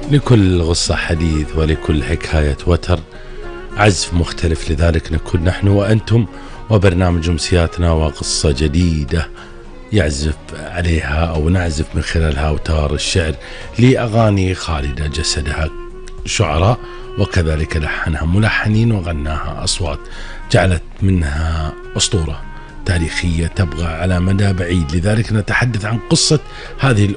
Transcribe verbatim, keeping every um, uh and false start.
لكل غصة حديث ولكل حكاية وتر، عزف مختلف، لذلك نكون نحن وأنتم وبرنامج أمسياتنا وقصة جديدة يعزف عليها أو نعزف من خلالها أوتار الشعر لأغاني خالدة جسدها شعراء وكذلك لحنها ملحنين وغناها أصوات، جعلت منها أسطورة تاريخية تبقى على مدى بعيد. لذلك نتحدث عن قصة هذه